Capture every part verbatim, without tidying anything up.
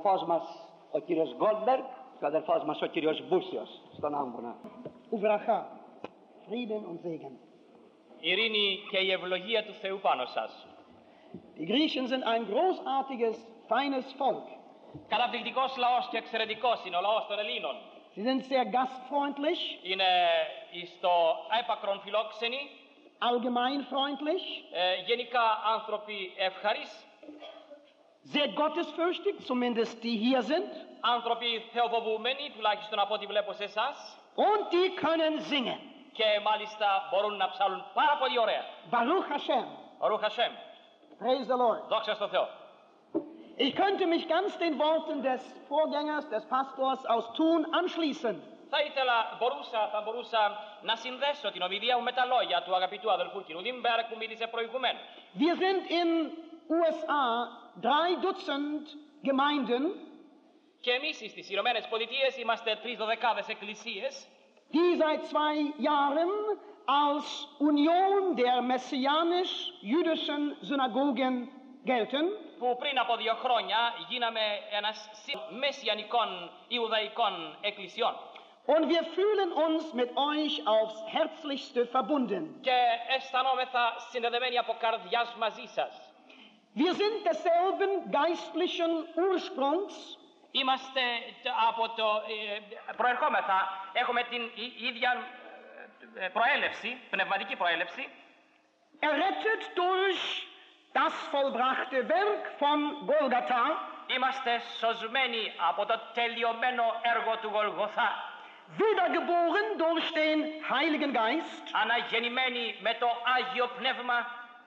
αδελφός μας ο κύριος Γκόλμπεργκ και ο αδελφός μας ο κύριος Μπούσιος στον Άμβονα. Ουβραχά, Frieden und Segen. Ειρήνη και η ευλογία του Θεού πάνω σας. Die Griechen sind ein großartiges, feines Volk. Καταπληκτικός λαός και εξαιρετικός είναι ο λαός των Ελλήνων. Sie sind sehr gastfreundlich, Είναι στο έπακρον φιλόξενοι, allgemein freundlich, ε, γενικά άνθρωποι ευχαρείς, sehr gottesfürchtig, zumindest die hier sind, άνθρωποι θεοφοβούμενοι, τουλάχιστον από ό,τι βλέπω σε εσάς, und die können singen. και μάλιστα μπορούν να ψάλουν πάρα πολύ ωραία. Baruch Hashem. Ρου Χασέμ, Praise the Lord. δόξα στον Θεό. Ich könnte mich ganz den Worten des Vorgängers, des Pastors aus Thun anschließen. Θα ήθελα, μπορούσα, θα μπορούσα να συνδέσω την ομιλία μου με τα λόγια του αγαπητού αδελφού κ. Λίμπεργκ που μίλησε προηγουμένως. Wir sind in U S A drei Dutzend Gemeinden, Και εμείς στις Ηνωμένες Πολιτείες είμαστε τρεις δωδεκάδες εκκλησίες, die seit zwei Jahren als Union der messianisch-jüdischen Synagogen gelten. που πριν από δύο χρόνια γίναμε ένας μεσιανικών Ιουδαϊκών εκκλησιών. Und wir fühlen uns mit euch aufs Herzlichste verbunden. Και αισθανόμεθα συνδεδεμένοι από καρδιάς μαζί σας. Wir sind desselben geistlichen Ursprungs. Είμαστε από το, ε, προερχόμεθα, έχουμε την ίδια ε, προέλευση, πνευματική προέλευση, Errettet durch das vollbrachte Werk von Golgatha, είμαστε σωσμένοι από το τελειωμένο έργο του Γολγοθά, wiedergeboren durch den Heiligen Geist, αναγεννημένοι με το Άγιο Πνεύμα,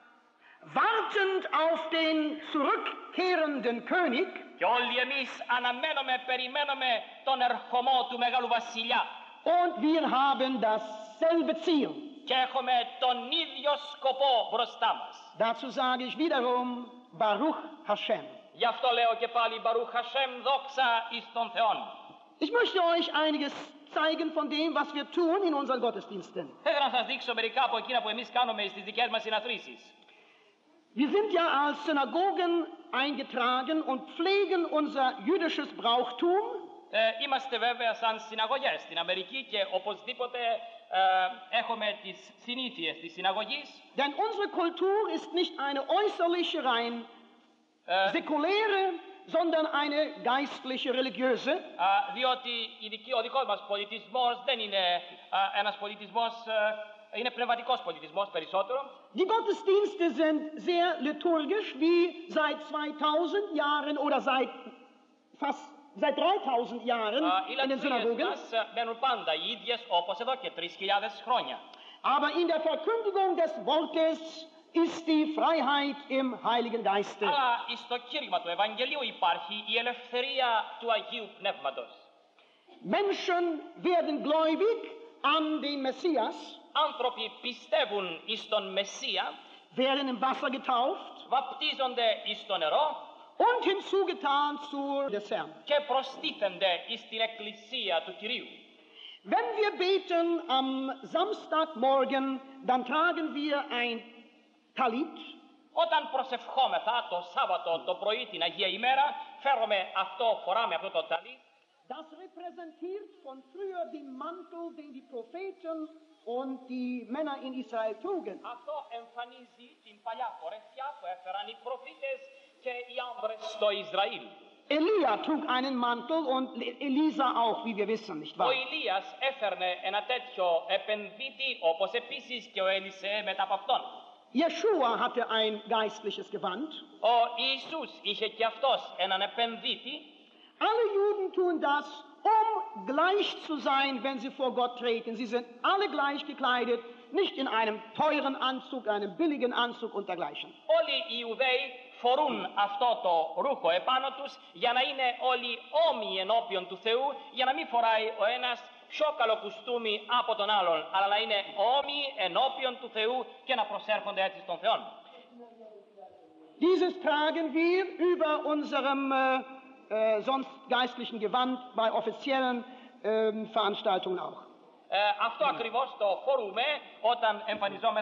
wartend auf den zurückkehrenden König, και όλοι εμείς αναμένουμε, περιμένουμε τον ερχομό του Μεγάλου Βασιλιά, und wir haben dasselbe Ziel. και έχουμε τον ίδιο σκοπό μπροστά μας. Dazu sage ich wiederum Baruch Hashem. Γι' αυτό λέω και πάλι Μπαρούχ Χασέμ, δόξα εις τον Θεόν. Ich möchte euch einiges zeigen von dem, was wir tun in unseren Gottesdiensten. Θέλω να σας δείξω μερικά από εκείνα που εμείς κάνουμε στις δικές μας συναθρήσεις. Wir sind ja als Synagogen eingetragen und pflegen unser jüdisches Brauchtum. Ε, είμαστε βέβαια σαν συναγωγές στην Αμερική και οπωσδήποτε ε, έχουμε τις συνήθειες της συναγωγής. Denn unsere Kultur ist nicht eine äußerliche, rein äh, säkuläre, sondern eine geistliche, religiöse. Ε, διότι η δική, ο δικός μας πολιτισμός δεν είναι ε, ένας πολιτισμός, ε, είναι πνευματικός πολιτισμός περισσότερο. Die Gottesdienste sind sehr liturgisch, wie seit zweitausend Jahren oder seit fast seit dreitausend Jahren Ε, οι in den λατρείες Synagogen. μας ε, μένουν πάντα οι ίδιες όπως εδώ και τρεις χιλιάδες χρόνια. Aber in der Verkündigung des Wortes ist die Freiheit im Heiligen Geiste. Αλλά στο κήρυγμα του Ευαγγελίου υπάρχει η ελευθερία του Αγίου Πνεύματος. Menschen werden gläubig an den Messias, Άνθρωποι πιστεύουν εις τον Μεσσία, werden im Wasser getauft βαπτίζονται εις το νερό und hinzugetan zur des Herrn. και προστίθενται εις την Εκκλησία του Κυρίου. Wenn wir beten am Samstagmorgen, dann tragen wir ein Talit. Όταν προσευχόμεθα το Σάββατο το πρωί την Αγία ημέρα, φέρουμε αυτό, φοράμε αυτό το ταλί. Das repräsentiert von früher den Mantel, den die Propheten und die Männer in Israel trugen. Αυτό εμφανίζει την παλιά φορεσιά που έφεραν οι προφήτες και οι άνδρες στο Ισραήλ. Elia trug einen Mantel und Elisa auch, wie wir wissen, nicht Ο wahr? Ηλίας έφερνε ένα τέτοιο επενδύτη, όπως επίσης και ο Ελισέ μετά από αυτόν. Jeschua hatte ein geistliches Gewand. Ο Ιησούς είχε και αυτός έναν επενδύτη. Alle Juden tun das, um gleich zu sein, wenn sie vor Gott treten. Sie sind alle gleich gekleidet, nicht in einem teuren Anzug, einem billigen Anzug und dergleichen. Όλοι οι Ιουδαίοι φορούν αυτό το ρούχο επάνω τους για να είναι όλοι όμοιοι ενώπιον του Θεού, για να μην φοράει ο ένας πιο καλό κουστούμι από τον άλλον, αλλά να είναι όμοιοι ενώπιον του Θεού και να προσέρχονται έτσι στον Θεό. Dieses tragen wir über unserem äh, äh, sonst geistlichen Gewand bei offiziellen äh, Veranstaltungen auch. Ε, αυτό ακριβώς το φορούμε όταν εμφανιζόμαστε